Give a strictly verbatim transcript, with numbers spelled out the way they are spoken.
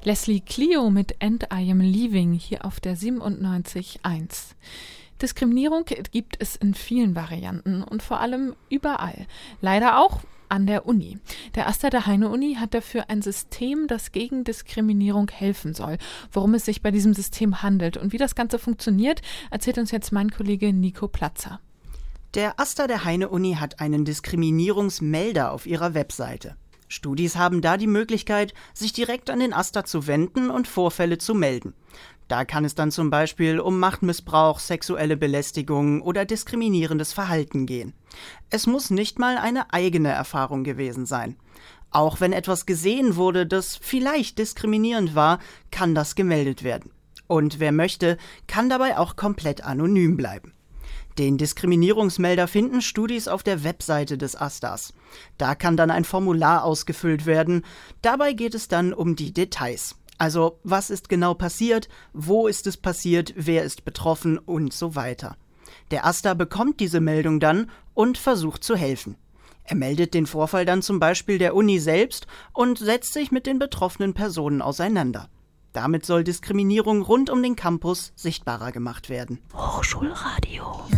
Leslie Clio mit And I Am Leaving hier auf der siebenundneunzig Komma eins. Diskriminierung gibt es in vielen Varianten und vor allem überall. Leider auch an der Uni. Der AStA der Heine-Uni hat dafür ein System, das gegen Diskriminierung helfen soll. Worum es sich bei diesem System handelt und wie das Ganze funktioniert, erzählt uns jetzt mein Kollege Nico Platzer. Der AStA der Heine-Uni hat einen Diskriminierungsmelder auf ihrer Webseite. Studis haben da die Möglichkeit, sich direkt an den AStA zu wenden und Vorfälle zu melden. Da kann es dann zum Beispiel um Machtmissbrauch, sexuelle Belästigung oder diskriminierendes Verhalten gehen. Es muss nicht mal eine eigene Erfahrung gewesen sein. Auch wenn etwas gesehen wurde, das vielleicht diskriminierend war, kann das gemeldet werden. Und wer möchte, kann dabei auch komplett anonym bleiben. Den Diskriminierungsmelder finden Studis auf der Webseite des AStAs. Da kann dann ein Formular ausgefüllt werden. Dabei geht es dann um die Details. Also, was ist genau passiert, wo ist es passiert, wer ist betroffen und so weiter. Der AStA bekommt diese Meldung dann und versucht zu helfen. Er meldet den Vorfall dann zum Beispiel der Uni selbst und setzt sich mit den betroffenen Personen auseinander. Damit soll Diskriminierung rund um den Campus sichtbarer gemacht werden. Hochschulradio.